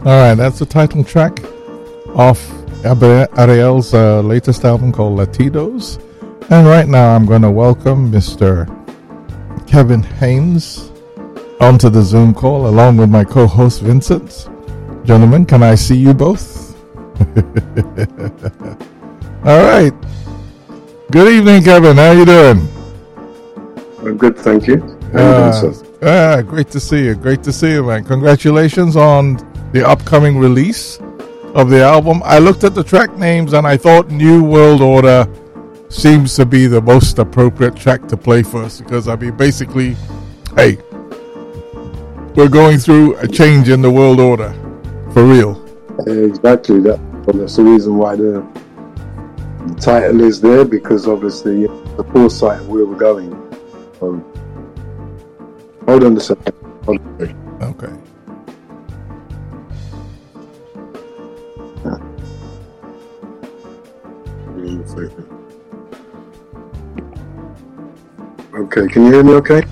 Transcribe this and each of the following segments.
All right, that's the title track of Ariel's latest album called Latidos. And right now I'm going to welcome Mr. Kevin Haynes onto the Zoom call along with my co-host Vincent. Gentlemen, can I see you both? All right. Good evening, Kevin. How you doing? I'm good, thank you. Great to see you. Great to see you, man. Congratulations on the upcoming release of the album. I looked at the track names and I thought New World Order seems to be the most appropriate track to play first, because I mean, basically, hey, we're going through a change in the world order, for real. Exactly. That's the reason why the title is there, because obviously the foresight of where we're going. Hold on a second. Okay. Okay, can you hear me okay?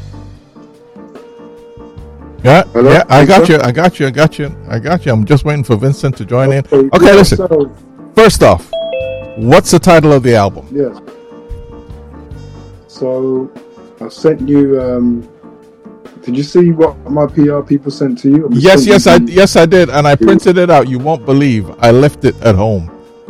Yeah, hello? Yeah, I got you. I'm just waiting for Vincent to join in. Okay, yeah, listen. First off, what's the title of the album? Yes. So, I sent you, did you see what my PR people sent to you? Yes, I did, and I printed it out. You won't believe I left it at home.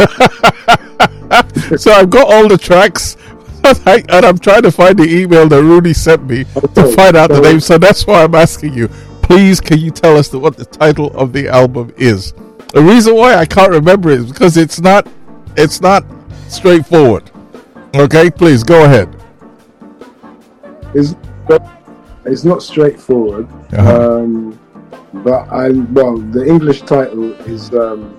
So I've got all the tracks, and I'm trying to find the email that Rudy sent me to find out the name. So that's why I'm asking you. Please, can you tell us what the title of the album is? The reason why I can't remember it is because it's not straightforward. Okay, please go ahead. It's not straightforward, but the English title is.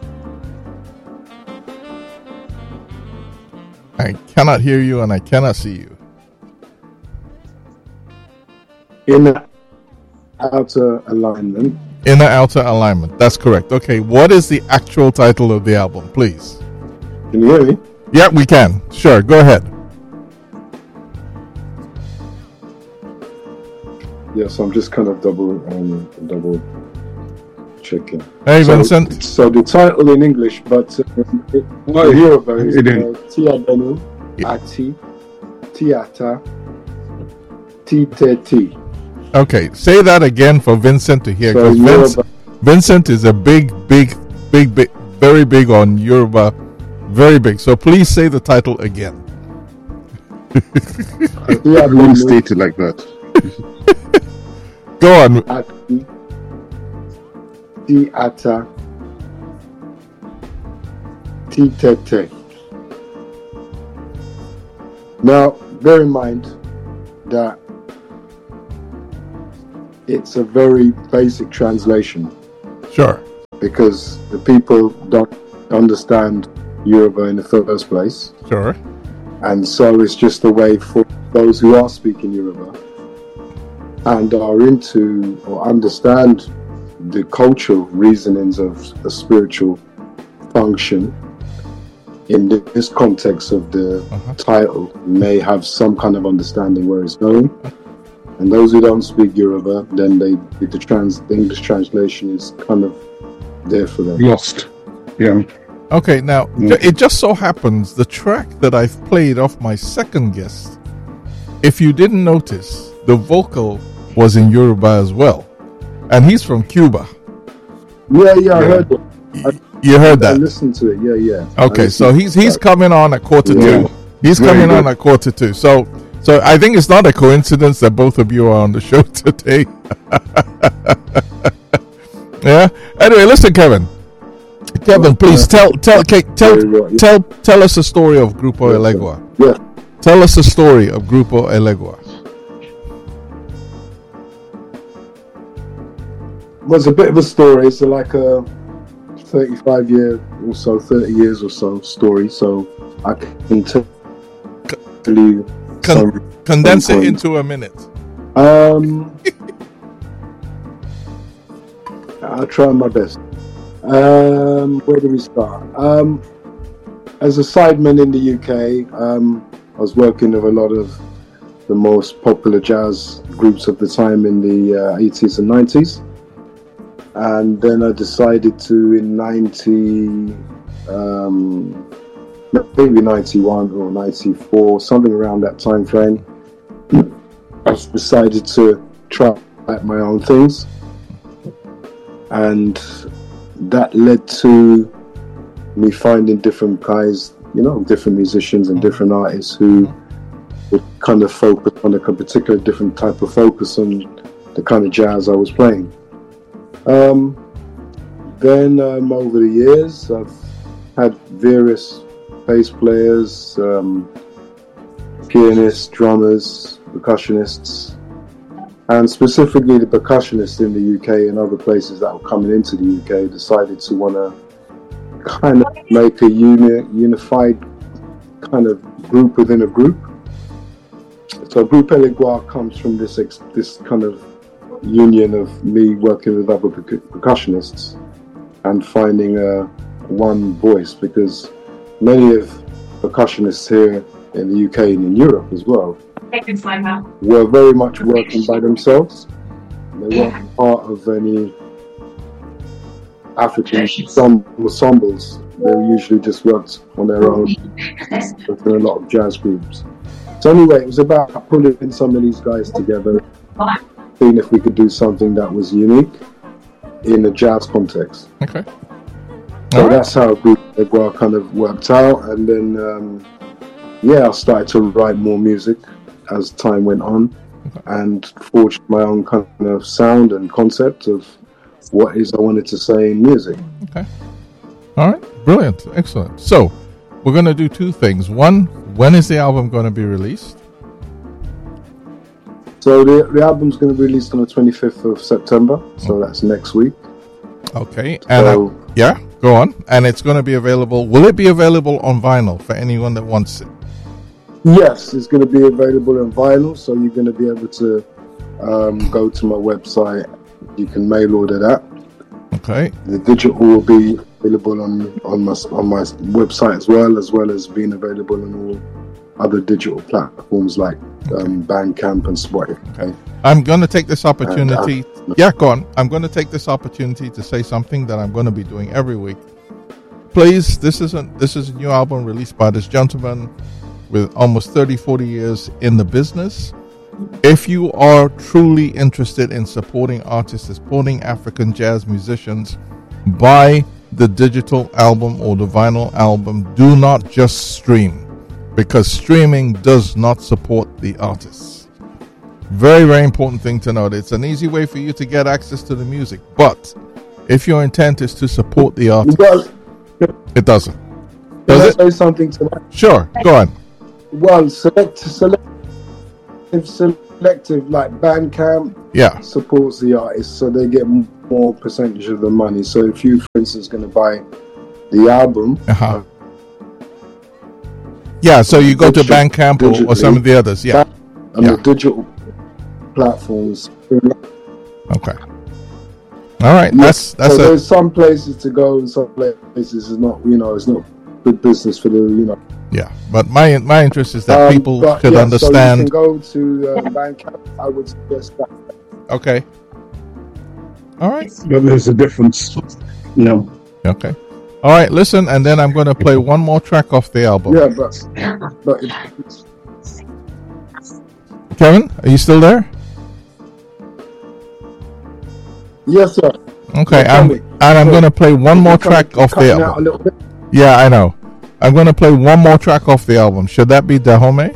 I cannot hear you and I cannot see you. Inner Outer Alignment. Inner Outer Alignment. That's correct. Okay, what is the actual title of the album, please? Can you hear me? Yeah, we can. Sure, go ahead. Yes, I'm just kind of double checking. Hey, Vincent. So the title in English, but Yoruba is Tiadenu Ati Tiata Titeti. Okay, say that again for Vincent to hear, because Vincent is a big, very big on Yoruba, very big. So please say the title again. I wouldn't state it like that. Go on. Ati Tiata Titete. Now, bear in mind that it's a very basic translation. Sure. Because the people don't understand Yoruba in the first place. Sure. And so it's just a way for those who are speaking Yoruba and are into or understand the cultural reasonings of a spiritual function in this context of the title may have some kind of understanding where it's going. And those who don't speak Yoruba, then the English translation is kind of there for them. Lost. Yeah. Okay, now, it just so happens the track that I've played off my second guest, if you didn't notice, the vocal was in Yoruba as well. And he's from Cuba. Yeah, I heard it. You heard that? I listened to it, yeah. Okay, so he's coming on at 1:45. He's coming on at 1:45. So I think it's not a coincidence that both of you are on the show today. Yeah. Anyway, listen, Kevin, please tell us the story of Grupo Elegua. Yeah. Tell us the story of Grupo Elegua. Well, it's a bit of a story. It's like a 35 year or so, 30 years or so story. So I can tell you. Condense it into a minute. I'll try my best. Where do we start? As a sideman in the UK, I was working with a lot of the most popular jazz groups of the time in the 80s and 90s. And then I decided to, in maybe 91 or 94, something around that time frame, I decided to try out my own things. And that led to me finding different guys, different musicians and different artists who would kind of focus on a particular different type of focus on the kind of jazz I was playing. Then over the years, I've had various bass players, pianists, drummers, percussionists, and specifically the percussionists in the UK and other places that were coming into the UK decided to want to kind of make a unified kind of group within a group. So Group Elegua comes from this kind of union of me working with other percussionists and finding one voice, because many of percussionists here in the UK and in Europe as well were very much working by themselves. They weren't part of any African ensembles. They usually just worked on their own in a lot of jazz groups. So anyway, it was about pulling some of these guys together, seeing if we could do something that was unique in a jazz context. Okay. So that's how Group Elegua kind of worked out. And then, I started to write more music as time went on and forged my own kind of sound and concept of what is I wanted to say in music. Okay. All right. Brilliant. Excellent. So we're going to do two things. One, when is the album going to be released? So the album's going to be released on the 25th of September. So that's next week. Okay. And go on. And it's going to be available. Will it be available on vinyl for anyone that wants it? Yes, it's going to be available on vinyl. So you're going to be able to go to my website. You can mail order that. Okay. The digital will be available on my website as well as being available on all other digital platforms like Bandcamp and Spotify. Okay. I'm going to take this opportunity. Go on. I'm going to take this opportunity to say something that I'm going to be doing every week. Please, this is a new album released by this gentleman with almost 30-40 years in the business. If you are truly interested in supporting artists, supporting African jazz musicians, buy the digital album or the vinyl album. Do not just stream, because streaming does not support the artists. Very, very important thing to note. It's an easy way for you to get access to the music, but if your intent is to support the artist, it doesn't. Does it? Say something to that? Sure, go on. Well, selective like Bandcamp supports the artist, so they get more percentage of the money. So if you, for instance, going to buy the album, so you go to Bandcamp or some of the others, and the digital platforms. Okay. All right, that's so there's some places to go, and some places is not. It's not good business for the. Yeah, but my interest is that people could understand. So you can go to Bandcamp. I would suggest that. Okay. All right. But there's a difference. No. Okay. All right. Listen, and then I'm going to play one more track off the album. Yeah, but Kevin, are you still there? Yes, sir. Okay, I'm going to play one more track off the album. Yeah, I know. I'm going to play one more track off the album. Should that be Dahomey?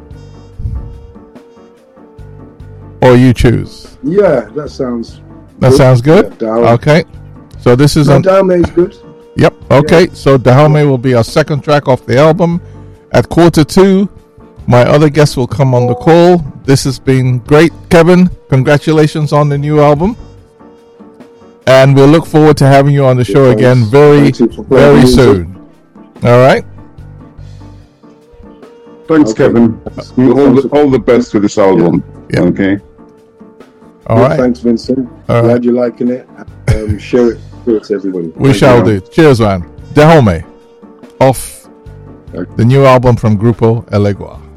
Or you choose? Yeah, that sounds good. Yeah, okay. So this is Dahomey is good. Yep. Okay. Yeah. So Dahomey will be our second track off the album. At 1:45, my other guests will come on the call. This has been great, Kevin. Congratulations on the new album. And we'll look forward to having you on the show again very soon. All right. Thanks, Kevin. All the best with this album. Yeah. Okay. All right. Thanks, Vincent. Glad you're liking it. Share it with everybody. We shall do. Cheers, man. Dahomey, off the new album from Grupo Elegua.